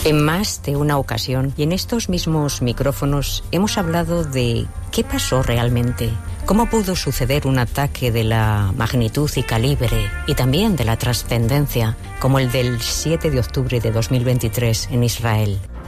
En más de una ocasión y en estos mismos micrófonos hemos hablado de qué pasó realmente, cómo pudo suceder un ataque de la magnitud y calibre y también de la trascendencia como el del 7 de octubre de 2023 en Israel.